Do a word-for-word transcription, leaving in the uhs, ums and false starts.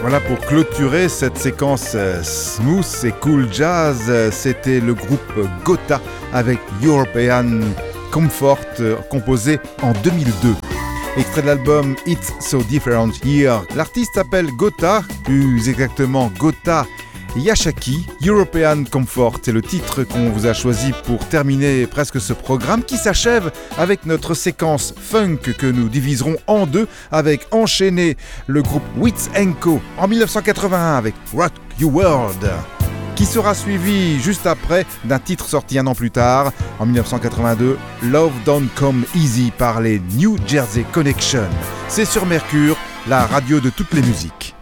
Voilà pour clôturer cette séquence smooth et cool jazz, c'était le groupe Gotha avec European Comfort composé en deux mille deux. Extrait de l'album It's So Different Here. L'artiste s'appelle Gotha, plus exactement Gotha Yashaki. European Comfort, c'est le titre qu'on vous a choisi pour terminer presque ce programme qui s'achève avec notre séquence funk que nous diviserons en deux avec enchaîné le groupe Wits and Co en dix-neuf cent quatre-vingt-un avec Rock You World, qui sera suivi juste après d'un titre sorti un an plus tard, en dix-neuf cent quatre-vingt-deux, Love Don't Come Easy par les New Jersey Connection. C'est sur Mercure, la radio de toutes les musiques.